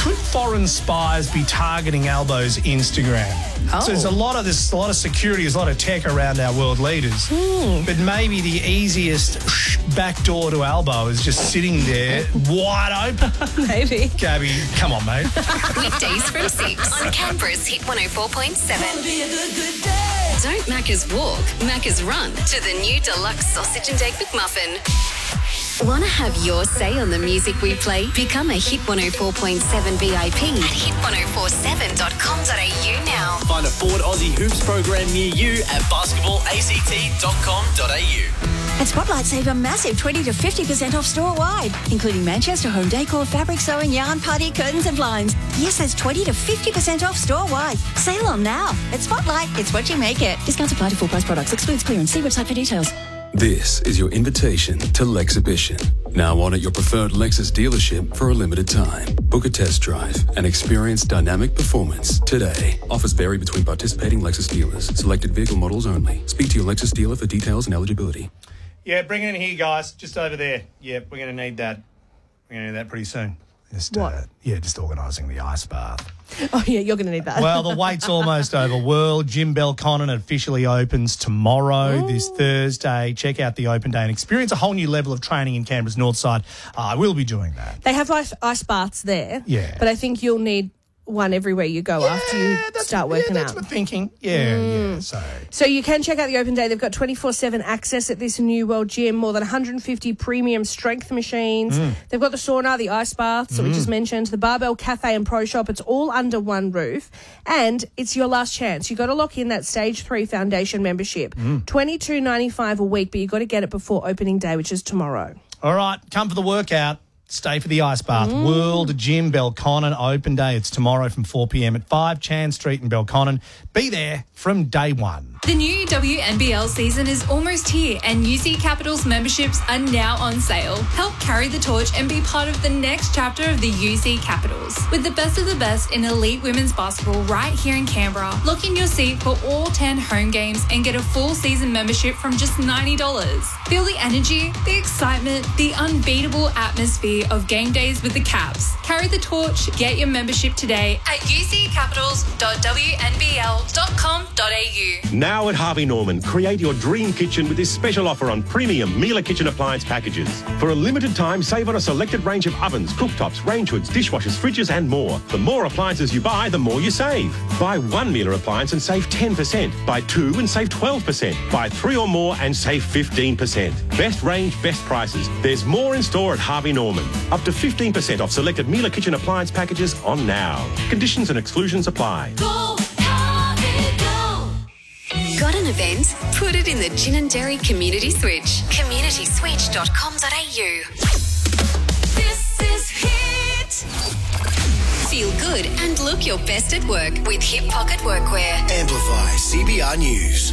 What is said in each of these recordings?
could foreign spies be targeting Albo's Instagram? Oh. So there's a lot of security, there's a lot of tech around our world leaders. But maybe the easiest back door to Albo is just sitting there wide open. Maybe. Gabby, come on, mate. Weekdays from 6 on Canberra's Hit 104.7. Don't Macca's walk, Macca's run to the new deluxe sausage and egg McMuffin. Want to have your say on the music we play? Become a Hit 104.7 VIP at hit1047.com.au now. Find a Ford Aussie Hoops program near you at basketballact.com.au. At Spotlight, save a massive 20 to 50% off store-wide, including Manchester home decor, fabric sewing, yarn, party, curtains and blinds. Yes, that's 20 to 50% off store-wide. Sale on now. At Spotlight, it's what you make it. Discounts apply to full-price products. Excludes clearance. See website for details. This is your invitation to Lexhibition. Now on at your preferred Lexus dealership for a limited time. Book a test drive and experience dynamic performance today. Offers vary between participating Lexus dealers. Selected vehicle models only. Speak to your Lexus dealer for details and eligibility. Yeah, bring it in here, guys. Just over there. Yeah, we're going to need that. We're going to need that pretty soon. Just, just organising the ice bath. Oh, yeah, you're going to need that. Well, the wait's almost over. World Jim Belconnen officially opens tomorrow, this Thursday. Check out the open day and experience a whole new level of training in Canberra's north side. I will be doing that. They have ice baths there. Yeah. But I think you'll need one everywhere you go after you start working that's out. what I'm thinking. Yeah. So you can check out the open day. They've got 24/7 access at this new World Gym, more than 150 premium strength machines. They've got the sauna, the ice baths that we just mentioned, the barbell cafe and pro shop. It's all under one roof. And it's your last chance. You've got to lock in that Stage 3 Foundation membership. $22.95 a week, but you've got to get it before opening day, which is tomorrow. All right, come for the workout. Stay for the ice bath. World Gym Belconnen open day. It's tomorrow from 4 p.m. at 5 Chan Street in Belconnen. Be there from day one. The new WNBL season is almost here and UC Capitals memberships are now on sale. Help carry the torch and be part of the next chapter of the UC Capitals. With the best of the best in elite women's basketball right here in Canberra, lock in your seat for all 10 home games and get a full season membership from just $90. Feel the energy, the excitement, the unbeatable atmosphere of game days with the Caps. Carry the torch, get your membership today at uccapitals.wnbl.com.au. Now at Harvey Norman, create your dream kitchen with this special offer on premium Miele kitchen appliance packages. For a limited time, save on a selected range of ovens, cooktops, range hoods, dishwashers, fridges and more. The more appliances you buy, the more you save. Buy one Miele appliance and save 10%. Buy two and save 12%. Buy three or more and save 15%. Best range, best prices. There's more in store at Harvey Norman. Up to 15% off selected Miele kitchen appliance packages on now. Conditions and exclusions apply. Got an event? Put it in the Gin and Dairy Community Switch. communityswitch.com.au. This is Hit. Feel good and look your best at work with Hip Pocket Workwear. Amplify CBR News.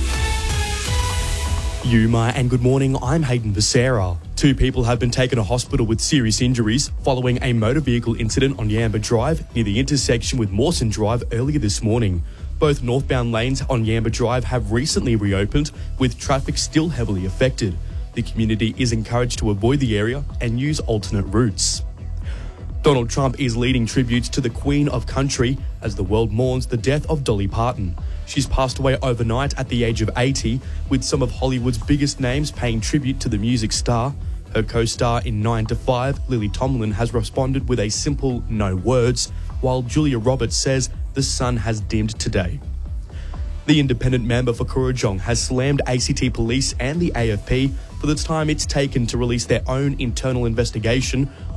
Yuma and good morning, I'm Hayden Becerra. Two people have been taken to hospital with serious injuries following a motor vehicle incident on Yamba Drive near the intersection with Mawson Drive earlier this morning. Both northbound lanes on Yamba Drive have recently reopened, with traffic still heavily affected. The community is encouraged to avoid the area and use alternate routes. Donald Trump is leading tributes to the Queen of Country as the world mourns the death of Dolly Parton. She's passed away overnight at the age of 80, with some of Hollywood's biggest names paying tribute to the music star. Her co-star in 9 to 5, Lily Tomlin, has responded with a simple no words, while Julia Roberts says the sun has dimmed today. The independent member for Kurrajong has slammed ACT Police and the AFP for the time it's taken to release their own internal investigation